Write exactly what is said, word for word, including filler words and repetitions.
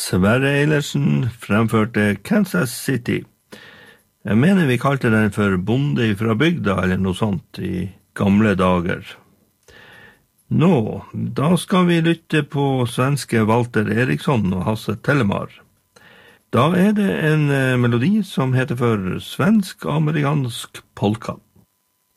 Sverre Eilertsen fremførte Kansas City. Jeg mener vi kalte den for Bonde fra bygda, eller noe sånt, i gamle dager. Nå, da skal vi lytte på svenske Walter Eriksson og Hasse Tellemar. Da er det en melodi som heter for svensk-amerikansk polka.